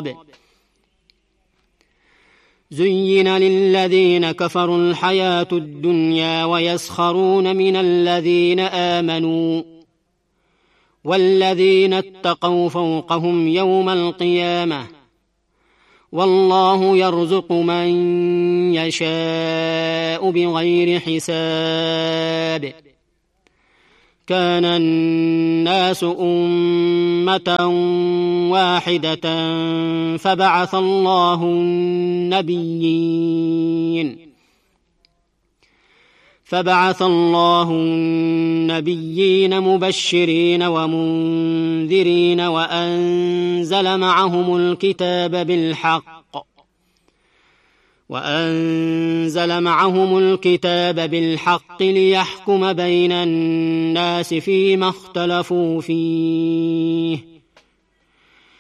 الخطاب زين للذين كفروا الحياة الدنيا ويسخرون من الذين آمنوا والذين اتقوا فوقهم يوم القيامة والله يرزق من يشاء بغير حساب كان الناس أمة واحدة فبعث الله النبيين مبشرين ومنذرين وأنزل معهم الكتاب بالحق ليحكم بين الناس فيما اختلفوا فيه